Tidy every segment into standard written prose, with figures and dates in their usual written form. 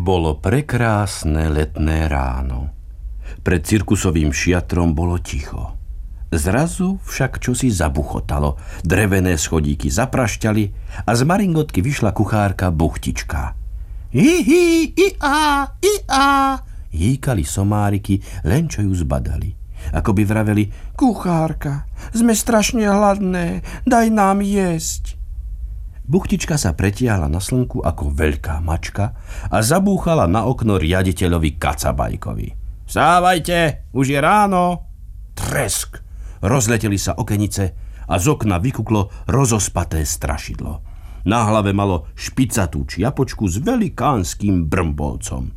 Bolo prekrásne letné ráno. Pred cirkusovým šiatrom bolo ticho. Zrazu však čosi zabuchotalo, drevené schodíky zaprašťali a z maringotky vyšla kuchárka Buchtička. Hi, i-a, hýkali somáriky, len čo ju zbadali. Ako by vraveli: kuchárka, sme strašne hladné, daj nám jesť. Buchtička sa pretiahla na slnku ako veľká mačka a zabúchala na okno riaditeľovi Kacabajkovi. Vstávajte, už je ráno. Tresk! Rozleteli sa okenice a z okna vykuklo rozospaté strašidlo. Na hlave malo špicatú čiapočku s velikánskym brmbolcom.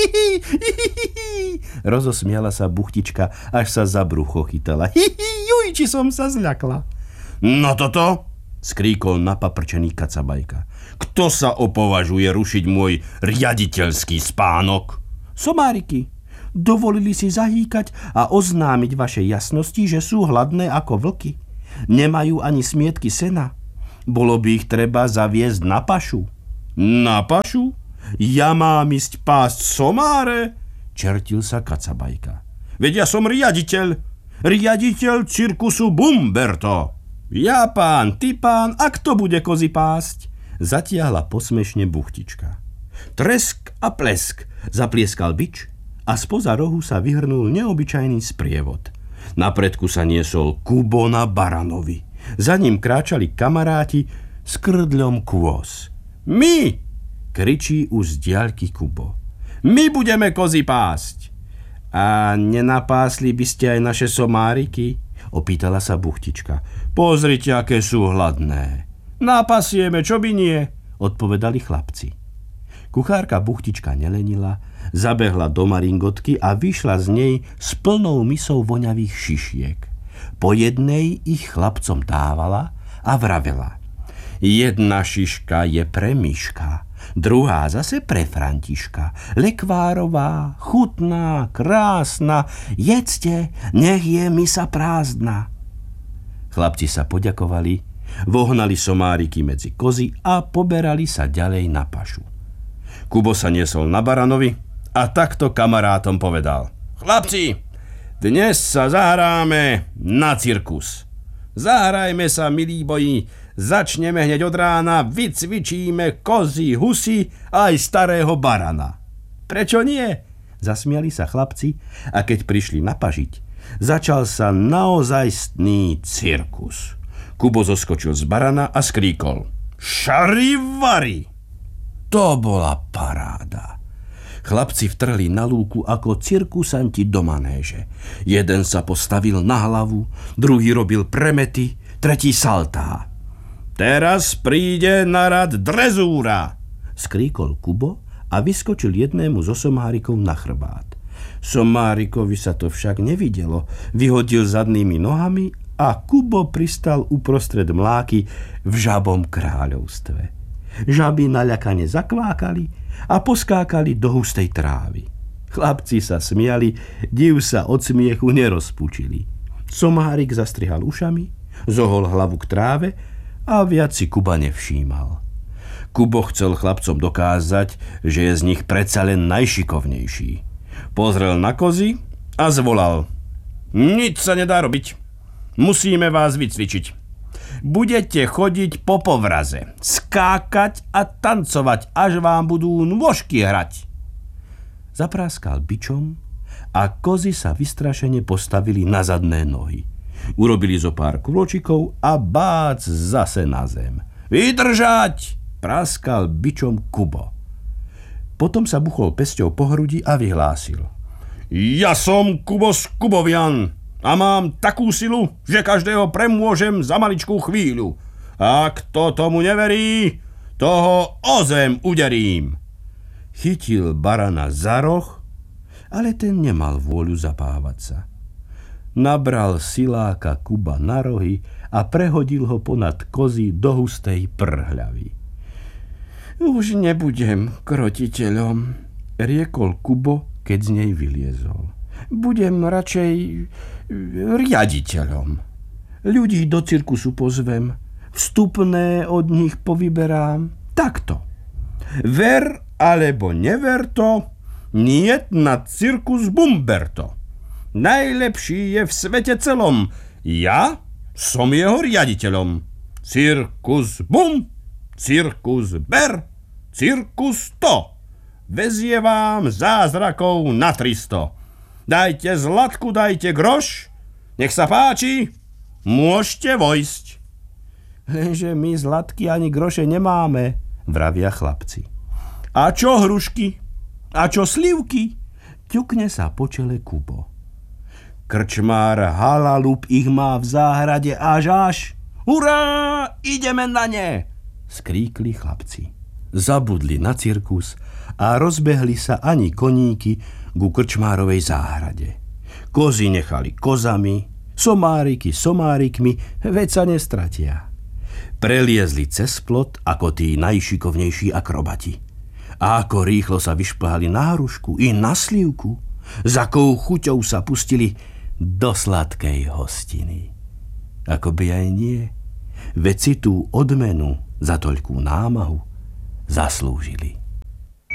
Rozosmiala sa Buchtička, až sa za brucho chytala. Juj, či som sa zľakla. No toto, skríkol napaprčený Kacabajka. Kto sa opovažuje rušiť môj riaditeľský spánok? Somáriky. Dovolili si zahýkať a oznámiť vašej jasnosti, že sú hladné ako vlky. Nemajú ani smietky sena. Bolo by ich treba zaviesť na pašu. Na pašu? Ja mám ísť pásť somáre? Čertil sa Kacabajka. Veď ja som riaditeľ. Riaditeľ cirkusu Bumberto. Ja pán, ty pán, a kto bude kozy pásť? Zatiahla posmešne Buchtička. Tresk a plesk, zaplieskal bič a spoza rohu sa vyhrnul neobyčajný sprievod. Na predku sa niesol Kubo na baranovi. Za ním kráčali kamaráti s krdľom kôz. My! Kričí už z diaľky Kubo. My budeme kozy pásť. A nenapásli by ste aj naše somáriky? Opýtala sa Buchtička. Pozrite, aké sú hladné. Napasieme, čo by nie? Odpovedali chlapci. Kuchárka Buchtička nelenila, zabehla do maringotky a vyšla z nej s plnou misou voňavých šišiek. Po jednej ich chlapcom dávala a vravela. Jedna šiška je pre Miška, druhá zase pre Františka. Lekvárová, chutná, krásna, jedzte, nech je misa prázdna. Chlapci sa poďakovali, vohnali somáriky medzi kozy a poberali sa ďalej na pašu. Kubo sa niesol na baranovi a takto kamarátom povedal. Chlapci, dnes sa zahráme na cirkus. Zahrajme sa, milí boji, začneme hneď od rána, vycvičíme kozy, husy a aj starého barana. Prečo nie? Zasmiali sa chlapci a keď prišli napažiť, začal sa naozajstný cirkus. Kubo zoskočil z barana a skríkol. Šarivari! To bola paráda. Chlapci vtrhli na lúku ako cirkusanti do manéže. Jeden sa postavil na hlavu, druhý robil premety, tretí saltá. Teraz príde na rad drezúra, skríkol Kubo a vyskočil jednému zo somárikov na chrbát. Somárikovi sa to však nevidelo, vyhodil zadnými nohami a Kubo pristal uprostred mláky v žabom kráľovstve. Žaby naľakane zakvákali a poskákali do hustej trávy. Chlapci sa smiali, div sa od smiechu nerozpučili. Somárik zastrihal ušami, zohol hlavu k tráve a viac si Kuba nevšímal. Kubo chcel chlapcom dokázať, že je z nich predsa len najšikovnejší. Pozrel na kozy a zvolal. Nič sa nedá robiť. Musíme vás vycvičiť. Budete chodiť po povraze, skákať a tancovať, až vám budú nôžky hrať. Zapráskal bičom a kozy sa vystrašene postavili na zadné nohy. Urobili zo pár krôčikov a bác zase na zem. Vydržať! Práskal bičom Kubo. Potom sa buchol pesťou po hrudi a vyhlásil. Ja som Kubo z Kubovian a mám takú silu, že každého premôžem za maličkú chvíľu. A kto tomu neverí, toho o zem uderím. Chytil barana za roh, ale ten nemal vôľu zapávať sa. Nabral siláka Kuba na rohy a prehodil ho ponad kozy do hustej prhľavy. Už nebudem krotiteľom, riekol Kubo, keď z nej vyliezol. Budem radšej riaditeľom. Ľudí do cirkusu pozvem, vstupné od nich povyberám. Takto. Ver Alebo never to, niet na cirkus Bumberto. Najlepší je v svete celom. Ja som jeho riaditeľom. Cirkus bum, cirkus ber, cirkus to. Vezie vám zázrakov na 300. Dajte zlatku, dajte groš, nech sa páči, môžete vojsť. Lenže my zlatky ani groše nemáme, vravia chlapci. A čo hrušky? A čo slivky? Ťukne sa po čele Kubo. Krčmár Halalub ich má v záhrade až. Hurá, ideme na ne! Skríkli chlapci. Zabudli na cirkus a rozbehli sa ani koníky ku krčmárovej záhrade. Kozy nechali kozami, somáriky somárikmi, veď sa nestratia. Preliezli cez plot ako tí najšikovnejší akrobati. A ako rýchlo sa vyšplhali na hrušku i na slivku, za akou chuťou sa pustili do sladkej hostiny. Akoby aj nie, veď si tú odmenu za toľkú námahu zaslúžili.